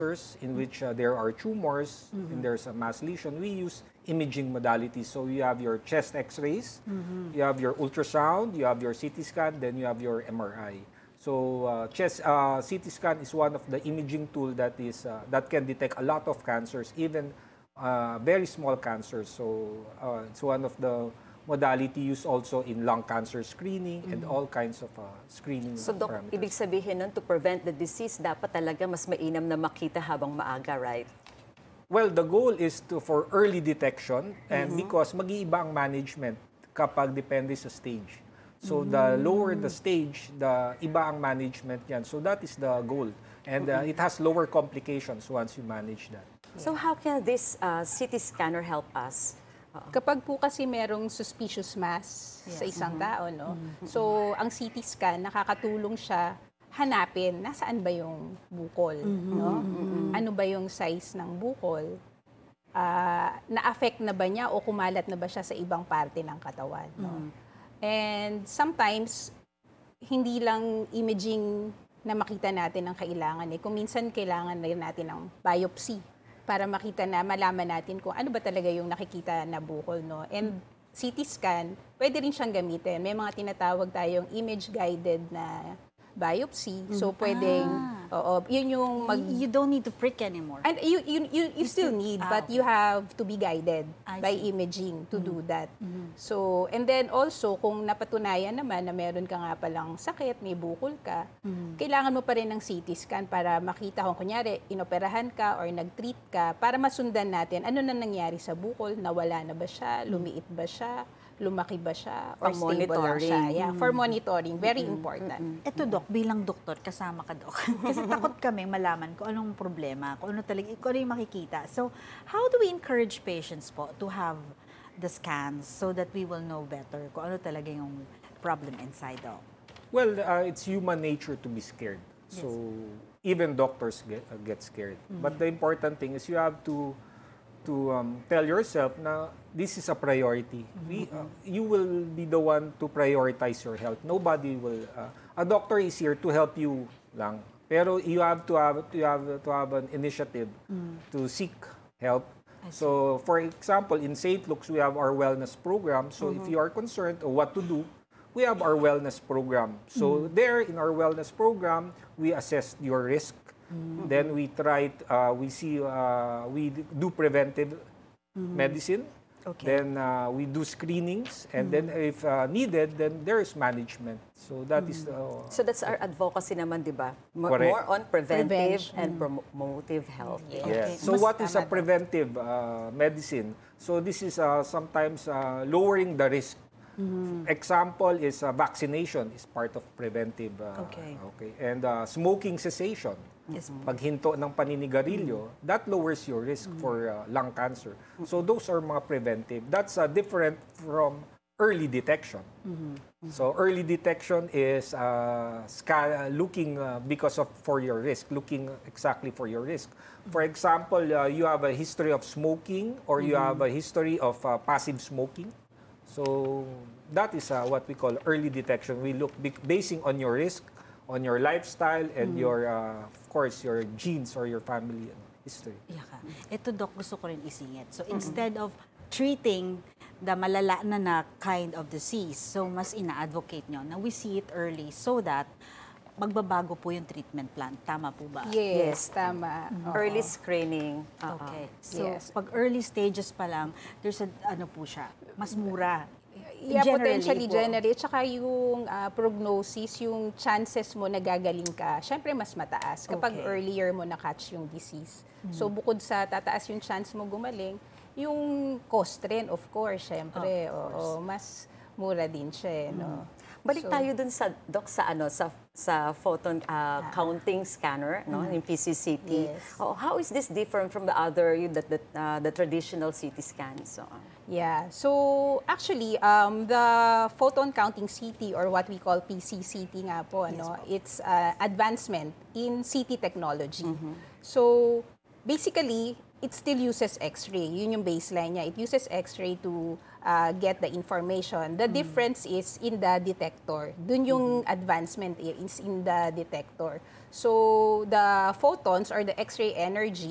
in which there are tumors and there's a mass lesion, we use imaging modalities. So you have your chest x-rays, you have your ultrasound, you have your CT scan, then you have your MRI. So CT scan is one of the imaging tool that can detect a lot of cancers, even very small cancers. So it's one of the modality used also in lung cancer screening and all kinds of screening So, Doc, parameters. ibig sabihin nun, to prevent the disease, dapat talaga mas mainam na makita habang maaga, right? Well, the goal is for early detection and because mag-iiba ang management kapag depende sa stage. So the lower the stage, the iba ang management yan. So that is the goal. And it has lower complications once you manage that. So how can this CT scanner help us? Kapag po kasi merong suspicious mass sa isang tao, no? So, ang CT scan, nakakatulong siya hanapin nasaan ba yung bukol, no? Ano ba yung size ng bukol? Na-affect na ba niya o kumalat na ba siya sa ibang parte ng katawan, no? And sometimes, hindi lang imaging na makita natin ang kailangan. Kung minsan, kailangan na natin ng biopsy para makita na, malaman natin kung ano ba talaga yung nakikita na bukol, no? And CT scan, pwede rin siyang gamitin. May mga tinatawag tayong image-guided na biopsy. So, pwedeng, yun yung You don't need to prick anymore. And you still need, but you have to be guided by see. imaging to do that. So, and then also, kung napatunayan naman na meron ka nga palang sakit, may bukol ka, kailangan mo pa rin ng CT scan para makita kung kunyari, inoperahan ka or nag-treat ka, para masundan natin ano na nangyari sa bukol, nawala na ba siya, lumiit ba siya, lumaki ba siya, or stable lang siya. Yeah, for monitoring, very important. Ito, Doc, bilang doktor, kasama ka, Doc. Kasi takot kami malaman kung anong problema, kung ano yung makikita. So, how do we encourage patients po to have the scans so that we will know better kung ano talaga yung problem inside, Doc? Well, it's human nature to be scared. So even doctors get scared. But the important thing is you have to tell yourself na this is a priority. You will be the one to prioritize your health. Nobody will. A doctor is here to help you lang. Pero you have to have an initiative to seek help. So, for example, in St. Luke's, we have our wellness program. So, if you are concerned of what to do, we have our wellness program. So, there in our wellness program, we assess your risk. Then we we do preventive medicine. Okay. Then we do screenings, and then if needed, then there is management. So that is So that's our advocacy naman, di ba? Correct. More on preventive and promotive health. yes. Okay. So what is a preventive medicine? So this is sometimes lowering the risk. Example is vaccination is part of preventive. Okay. And smoking cessation. Paghinto ng paninigarilyo, that lowers your risk for lung cancer. So those are mga preventive. That's different from early detection. So early detection is looking for your risk, looking exactly for your risk. For example, you have a history of smoking or you have a history of passive smoking. So that is what we call early detection. We look basing on your risk, on your lifestyle, and your, of course, your genes or your family history. Ito, Doc, gusto ko rin isingit. So instead of treating the malala na kind of disease, so mas ina-advocate nyo na we see it early so that magbabago po yung treatment plan. Tama po ba? Yes, tama. Early screening. Okay. So, Yes. pag early stages pa lang, there's po siya, mas mura. Yeah, potentially po. generate. Tsaka yung prognosis, yung chances mo na gagaling ka, syempre mas mataas kapag Okay. earlier mo na-catch yung disease. So bukod sa tataas yung chance mo gumaling, yung cost rin, of course, syempre. Mas mura din siya, no? Balik tayo dun sa, Doc, sa photon counting scanner, no, yung PCCT. Yes. How is this different from the other, the traditional CT scans? Yeah. So, actually, the photon counting CT or what we call PCCT nga po, it's advancement in CT technology. So, basically, it still uses X-ray. Yun yung baseline niya. It uses X-ray to get the information. The difference is in the detector. Dun yung advancement is in the detector. So the photons or the X-ray energy